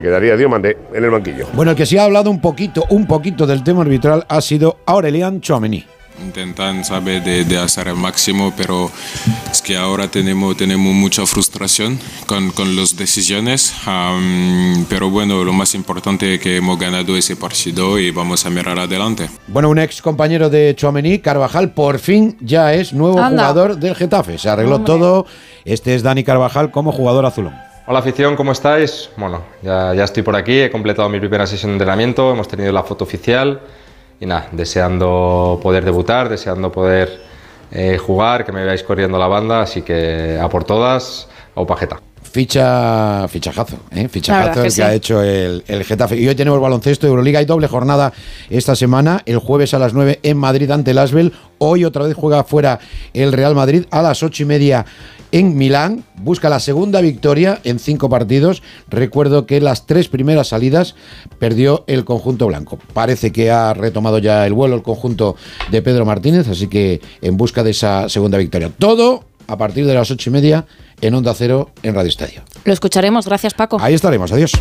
Quedaría Diomandé en el banquillo. Bueno, el que sí ha hablado un poquito del tema arbitral ha sido Aurélien Tchouaméni. Intentan, de hacer el máximo, pero es que ahora tenemos mucha frustración con las decisiones. Pero bueno, lo más importante es que hemos ganado ese partido y vamos a mirar adelante. Bueno, un ex compañero de Tchouaméni, Carvajal, por fin ya es nuevo jugador del Getafe. Se arregló todo. Este es Dani Carvajal como jugador azulón. Hola afición, ¿cómo estáis? Bueno, ya estoy por aquí, he completado mi primera sesión de entrenamiento, hemos tenido la foto oficial y nada, deseando poder debutar, deseando poder jugar, que me veáis corriendo la banda, así que a por todas, a Upajeta. Fichajazo el que ha hecho el Getafe. Y hoy tenemos baloncesto de Euroliga. Hay doble jornada esta semana. El jueves a las 9 en Madrid ante el Asvel. Hoy otra vez juega fuera el Real Madrid a las 8:30 en Milán. Busca la segunda victoria en 5 partidos. Recuerdo que las 3 primeras salidas perdió el conjunto blanco. Parece que ha retomado ya el vuelo el conjunto de Pedro Martínez, así que en busca de esa segunda victoria. Todo a partir de las 8:30 en Onda Cero en Radio Estadio. Lo escucharemos, gracias Paco. Ahí estaremos, adiós.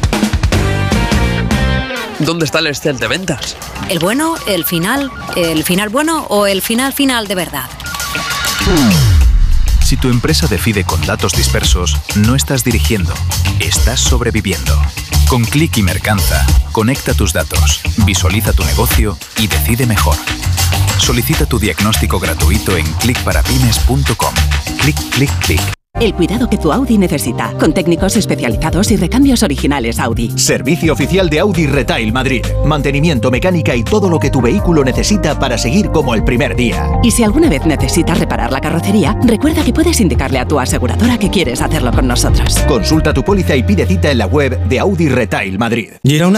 ¿Dónde está el Excel de ventas? ¿El bueno, el final bueno o el final de verdad? Si tu empresa decide con datos dispersos, no estás dirigiendo, estás sobreviviendo. Con Click y Mercanza, conecta tus datos, visualiza tu negocio y decide mejor. Solicita tu diagnóstico gratuito en clickparapymes.com. Click, click, click. El cuidado que tu Audi necesita, con técnicos especializados y recambios originales Audi. Servicio oficial de Audi Retail Madrid. Mantenimiento, mecánica y todo lo que tu vehículo necesita para seguir como el primer día. Y si alguna vez necesitas reparar la carrocería, recuerda que puedes indicarle a tu aseguradora que quieres hacerlo con nosotros. Consulta tu póliza y pide cita en la web de Audi Retail Madrid. Y era una